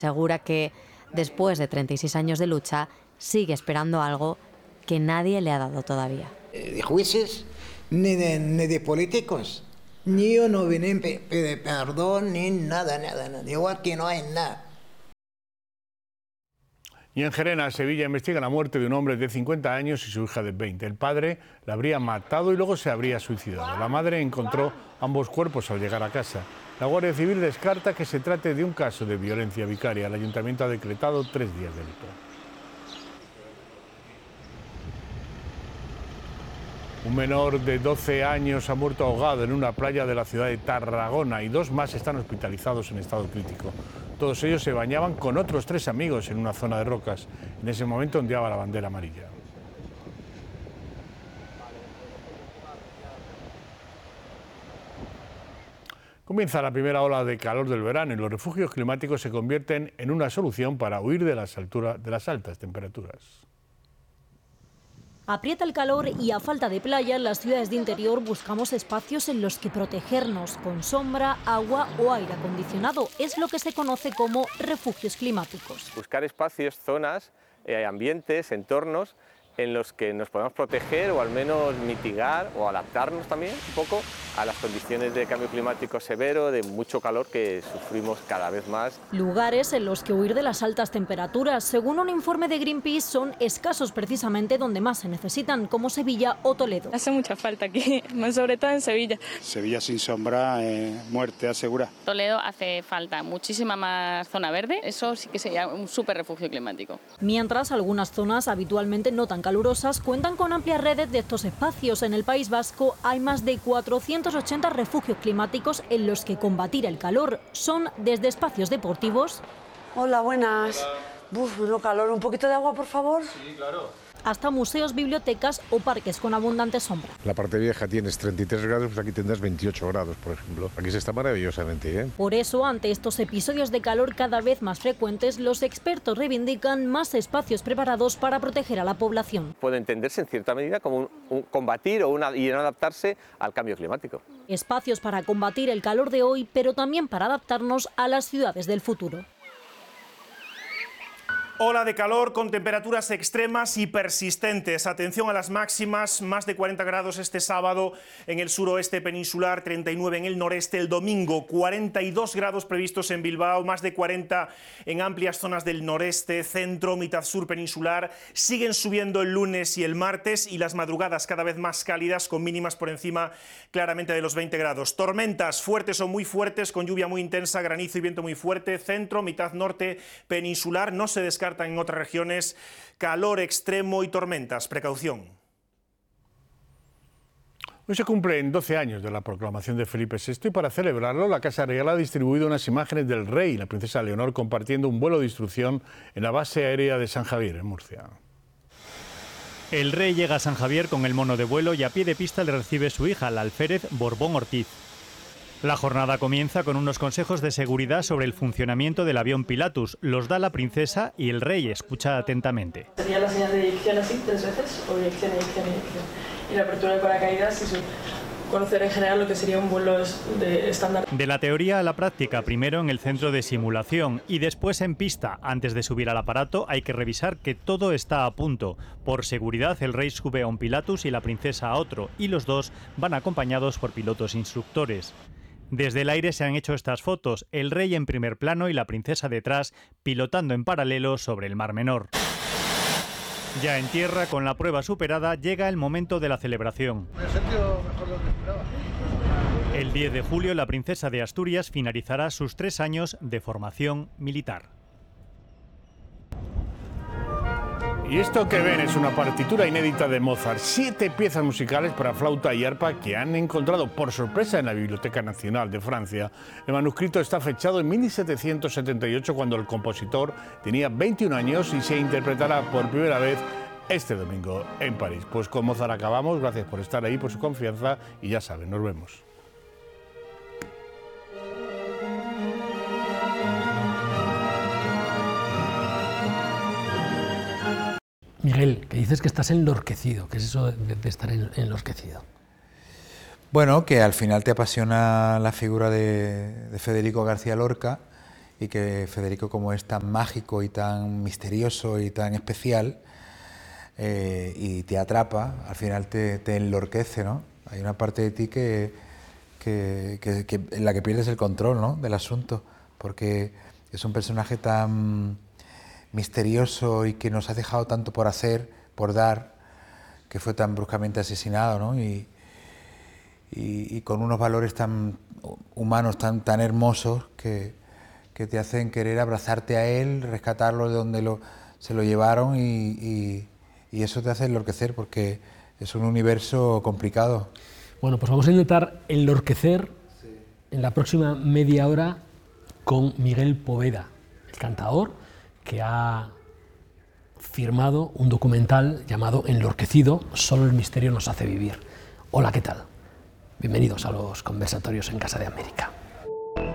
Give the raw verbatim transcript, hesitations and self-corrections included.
Asegura que, después de treinta y seis años de lucha, sigue esperando algo que nadie le ha dado todavía. De jueces, ni de, ni de políticos. Ni yo no vine a pedir perdón, ni nada, nada, nada. Igual que no hay nada. Y en Gerena, Sevilla, investiga la muerte de un hombre de cincuenta años y su hija de veinte. El padre la habría matado y luego se habría suicidado. La madre encontró ambos cuerpos al llegar a casa. La Guardia Civil descarta que se trate de un caso de violencia vicaria. El ayuntamiento ha decretado tres días de luto. Un menor de doce años ha muerto ahogado en una playa de la ciudad de Tarragona y dos más están hospitalizados en estado crítico. Todos ellos se bañaban con otros tres amigos en una zona de rocas. En ese momento ondeaba la bandera amarilla. Comienza la primera ola de calor del verano y los refugios climáticos se convierten en una solución para huir de las, alturas, de las altas temperaturas. Aprieta el calor y a falta de playa, en las ciudades de interior buscamos espacios en los que protegernos con sombra, agua o aire acondicionado. Es lo que se conoce como refugios climáticos. Buscar espacios, zonas, eh, ambientes, entornos en los que nos podamos proteger o al menos mitigar o adaptarnos también un poco a las condiciones de cambio climático severo, de mucho calor que sufrimos cada vez más. Lugares en los que huir de las altas temperaturas, según un informe de Greenpeace, son escasos precisamente donde más se necesitan, como Sevilla o Toledo. Hace mucha falta aquí, más sobre todo en Sevilla. Sevilla sin sombra, eh, muerte asegura. Toledo hace falta muchísima más zona verde, eso sí que sería un súper refugio climático. Mientras algunas zonas habitualmente no tan calurosas cuentan con amplias redes de estos espacios. En el País Vasco hay más de cuatrocientos ochenta refugios climáticos en los que combatir el calor son desde espacios deportivos. Hola, buenas. Uf, no calor, un poquito de agua, por favor. Sí, claro. Hasta museos, bibliotecas o parques con abundante sombra. La parte vieja tienes treinta y tres grados, pues aquí tendrás veintiocho grados, por ejemplo. Aquí se está maravillosamente bien. Por eso, ante estos episodios de calor cada vez más frecuentes, los expertos reivindican más espacios preparados para proteger a la población. Puede entenderse en cierta medida como un, un combatir o una, y no adaptarse al cambio climático. Espacios para combatir el calor de hoy, pero también para adaptarnos a las ciudades del futuro. Ola de calor con temperaturas extremas y persistentes. Atención a las máximas, más de cuarenta grados este sábado en el suroeste peninsular, treinta y nueve en el noreste. El domingo, cuarenta y dos grados previstos en Bilbao, más de cuarenta en amplias zonas del noreste, centro, mitad sur peninsular. Siguen subiendo el lunes y el martes y las madrugadas cada vez más cálidas con mínimas por encima claramente de los veinte grados. Tormentas fuertes o muy fuertes con lluvia muy intensa, granizo y viento muy fuerte. Centro, mitad norte peninsular. No se descarta en otras regiones calor extremo y tormentas. Precaución. Hoy se cumplen doce años de la proclamación de Felipe sexto y para celebrarlo la Casa Real ha distribuido unas imágenes del rey y la princesa Leonor compartiendo un vuelo de instrucción en la base aérea de San Javier, en Murcia. El rey llega a San Javier con el mono de vuelo y a pie de pista le recibe su hija, la alférez Borbón Ortiz. La jornada comienza con unos consejos de seguridad sobre el funcionamiento del avión Pilatus. Los da la princesa y el rey escucha atentamente. Sería la señal de eyección así tres veces, o eyección, eyección, eyección. Y la apertura de paracaídas y su... conocer en general lo que sería un vuelo de estándar. De la teoría a la práctica, primero en el centro de simulación y después en pista. Antes de subir al aparato hay que revisar que todo está a punto. Por seguridad el rey sube a un Pilatus y la princesa a otro y los dos van acompañados por pilotos instructores. Desde el aire se han hecho estas fotos, el rey en primer plano y la princesa detrás, pilotando en paralelo sobre el Mar Menor. Ya en tierra, con la prueba superada, llega el momento de la celebración. Me he sentido mejor de lo que esperaba. El diez de julio, la princesa de Asturias finalizará sus tres años de formación militar. Y esto que ven es una partitura inédita de Mozart, siete piezas musicales para flauta y arpa que han encontrado por sorpresa en la Biblioteca Nacional de Francia. El manuscrito está fechado en mil setecientos setenta y ocho, cuando el compositor tenía veintiún años, y se interpretará por primera vez este domingo en París. Pues con Mozart acabamos, gracias por estar ahí, por su confianza, y ya saben, nos vemos. Miguel, que dices que estás enlorquecido. ¿Qué es eso de, de estar en, enlorquecido? Bueno, que al final te apasiona la figura de, de Federico García Lorca y que Federico, como es tan mágico y tan misterioso y tan especial, eh, y te atrapa, al final te, te enlorquece, ¿no? Hay una parte de ti que, que, que, que en la que pierdes el control, ¿no?, del asunto, porque es un personaje tan misterioso y que nos ha dejado tanto por hacer, por dar, que fue tan bruscamente asesinado, ¿no? Y, y, y con unos valores tan humanos, tan, tan hermosos, que, que te hacen querer abrazarte a él, rescatarlo de donde lo, se lo llevaron, y, y, y eso te hace enloquecer, porque es un universo complicado. Bueno, pues vamos a intentar enlorquecer en la próxima media hora con Miguel Poveda, el cantador que ha firmado un documental llamado Enlorquecido, solo el misterio nos hace vivir. Hola, ¿qué tal? Bienvenidos a los conversatorios en Casa de América.